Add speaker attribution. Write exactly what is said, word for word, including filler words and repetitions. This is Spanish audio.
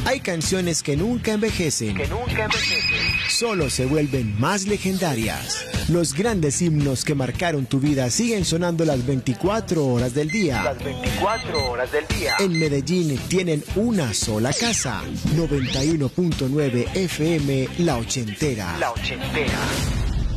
Speaker 1: Hay canciones que nunca envejecen,
Speaker 2: que nunca envejecen,
Speaker 1: solo se vuelven más legendarias. Los grandes himnos que marcaron tu vida siguen sonando las veinticuatro horas del día.
Speaker 2: las veinticuatro horas del día.
Speaker 1: En Medellín tienen una sola casa, noventa y uno punto nueve F M La Ochentera.
Speaker 2: La Ochentera.